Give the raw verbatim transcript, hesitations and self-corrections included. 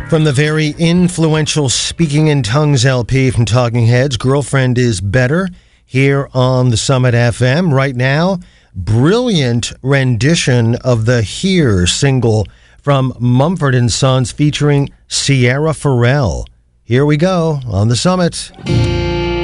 From the very influential Speaking in Tongues L P from Talking Heads, Girlfriend is Better, here on the Summit F M. Right now, brilliant rendition of the Here single from Mumford and Sons featuring Sierra Farrell. Here we go on the Summit.